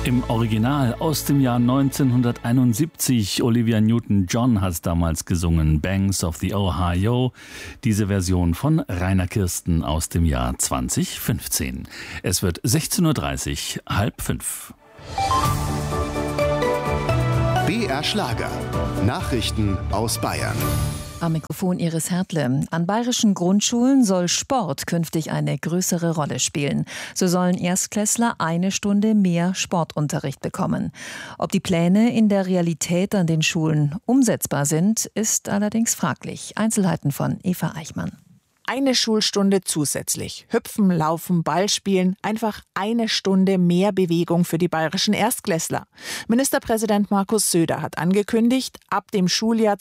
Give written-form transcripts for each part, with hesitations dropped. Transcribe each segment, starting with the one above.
Im Original aus dem Jahr 1971. Olivia Newton-John hat es damals gesungen. Banks of the Ohio. Diese Version von Rainer Kirsten aus dem Jahr 2015. Es wird 16:30 Uhr, 16:30. BR Schlager. Nachrichten aus Bayern. Am Mikrofon Iris Hertle. An bayerischen Grundschulen soll Sport künftig eine größere Rolle spielen. So sollen Erstklässler 1 Stunde mehr Sportunterricht bekommen. Ob die Pläne in der Realität an den Schulen umsetzbar sind, ist allerdings fraglich. Einzelheiten von Eva Eichmann. 1 Schulstunde zusätzlich. Hüpfen, laufen, Ball spielen. Einfach 1 Stunde mehr Bewegung für die bayerischen Erstklässler. Ministerpräsident Markus Söder hat angekündigt, ab dem Schuljahr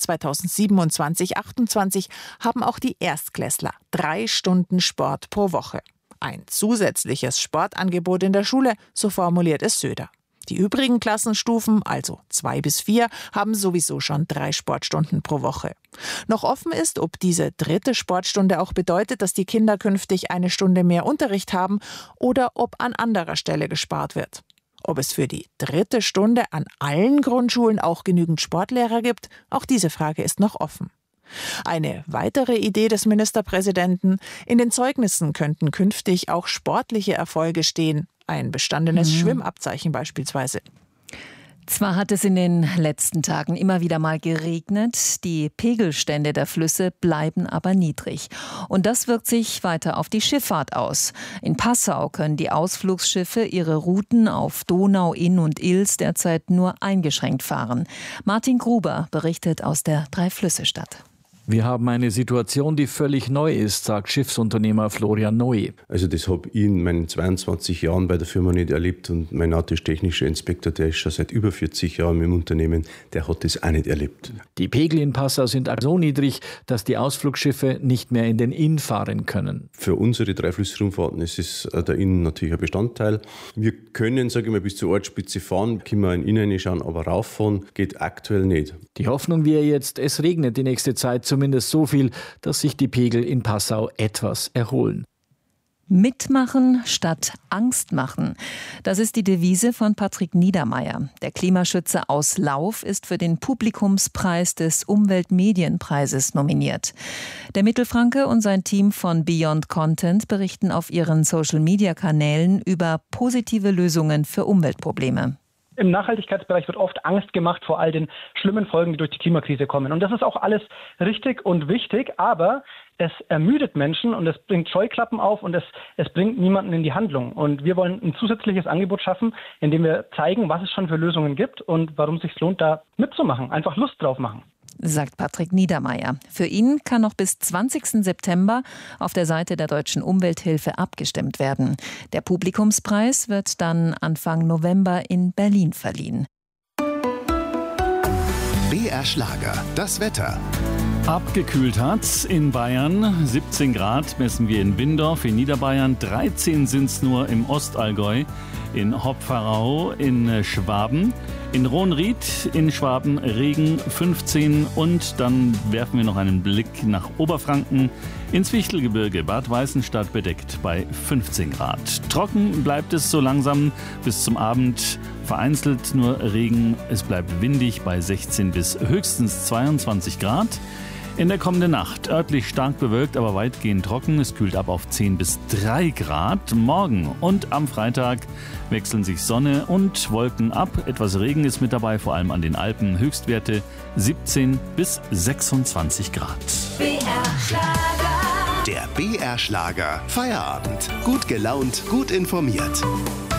2027/28 haben auch die Erstklässler 3 Stunden Sport pro Woche. Ein zusätzliches Sportangebot in der Schule, so formuliert es Söder. Die übrigen Klassenstufen, also 2 bis 4, haben sowieso schon 3 Sportstunden pro Woche. Noch offen ist, ob diese 3. Sportstunde auch bedeutet, dass die Kinder künftig 1 Stunde mehr Unterricht haben oder ob an anderer Stelle gespart wird. Ob es für die 3. Stunde an allen Grundschulen auch genügend Sportlehrer gibt, auch diese Frage ist noch offen. Eine weitere Idee des Ministerpräsidenten: In den Zeugnissen könnten künftig auch sportliche Erfolge stehen. Ein bestandenes Schwimmabzeichen beispielsweise. Zwar hat es in den letzten Tagen immer wieder mal geregnet, die Pegelstände der Flüsse bleiben aber niedrig. Und das wirkt sich weiter auf die Schifffahrt aus. In Passau können die Ausflugsschiffe ihre Routen auf Donau, Inn und Ilz derzeit nur eingeschränkt fahren. Martin Gruber berichtet aus der Dreiflüsse-Stadt. Wir haben eine Situation, die völlig neu ist, sagt Schiffsunternehmer Florian Neu. Also das habe ich in meinen 22 Jahren bei der Firma nicht erlebt, und mein nautisch-technischer Inspektor, der ist schon seit über 40 Jahren im Unternehmen, der hat das auch nicht erlebt. Die Pegel in Passau sind so niedrig, dass die Ausflugschiffe nicht mehr in den Inn fahren können. Für unsere Dreiflussrundfahrten ist der Inn natürlich ein Bestandteil. Wir können, sage ich mal, bis zur Ortsspitze fahren, können wir in den Inn schauen, aber rauffahren geht aktuell nicht. Die Hoffnung wäre jetzt, es regnet die nächste Zeit zumindest so viel, dass sich die Pegel in Passau etwas erholen. Mitmachen statt Angst machen. Das ist die Devise von Patrick Niedermeyer. Der Klimaschütze aus Lauf ist für den Publikumspreis des Umweltmedienpreises nominiert. Der Mittelfranke und sein Team von Beyond Content berichten auf ihren Social-Media-Kanälen über positive Lösungen für Umweltprobleme. Im Nachhaltigkeitsbereich wird oft Angst gemacht vor all den schlimmen Folgen, die durch die Klimakrise kommen. Und das ist auch alles richtig und wichtig, aber es ermüdet Menschen und es bringt Scheuklappen auf und es bringt niemanden in die Handlung. Und wir wollen ein zusätzliches Angebot schaffen, indem wir zeigen, was es schon für Lösungen gibt und warum es sich lohnt, da mitzumachen. Einfach Lust drauf machen. Sagt Patrick Niedermeyer. Für ihn kann noch bis 20. September auf der Seite der Deutschen Umwelthilfe abgestimmt werden. Der Publikumspreis wird dann Anfang November in Berlin verliehen. BR Schlager, das Wetter. Abgekühlt hat's in Bayern. 17 Grad messen wir in Windorf in Niederbayern. 13 sind's nur im Ostallgäu, in Hopfarau, in Schwaben. In Rohnried in Schwaben Regen 15, und dann werfen wir noch einen Blick nach Oberfranken. Ins Fichtelgebirge Bad Weißenstadt bedeckt bei 15 Grad. Trocken bleibt es so langsam bis zum Abend. Vereinzelt nur Regen. Es bleibt windig bei 16 bis höchstens 22 Grad. In der kommenden Nacht örtlich stark bewölkt, aber weitgehend trocken. Es kühlt ab auf 10 bis 3 Grad. Morgen und am Freitag wechseln sich Sonne und Wolken ab. Etwas Regen ist mit dabei, vor allem an den Alpen. Höchstwerte 17 bis 26 Grad. BR Schlager. Der BR Schlager Feierabend. Gut gelaunt, gut informiert.